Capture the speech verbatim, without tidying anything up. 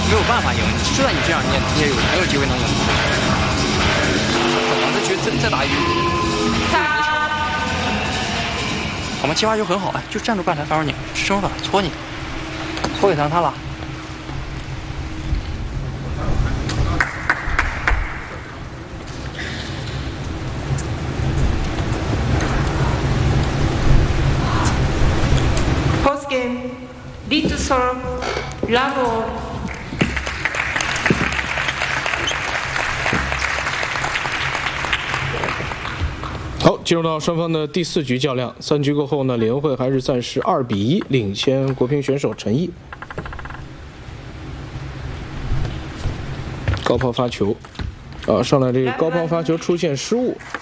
没有办法赢。就算你这样，你也你也有很有机会能赢。好，这局再再打一局。我们计划就很好，哎，就站住半台发手拧，支撑他，搓你，搓给他他了。 Game, lead to serve, love all. 好，进入到双方的第四局较量。三局过后呢，李恩惠还是暂时二比一领先国乒选手陈毅。高抛发球，啊，上来这个高抛发球出现失误。